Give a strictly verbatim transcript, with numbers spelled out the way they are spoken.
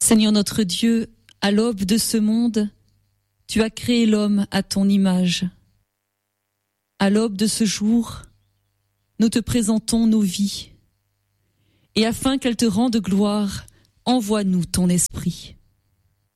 Seigneur notre Dieu, à l'aube de ce monde, tu as créé l'homme à ton image. À l'aube de ce jour, nous te présentons nos vies. Et afin qu'elles te rendent gloire, envoie-nous ton esprit.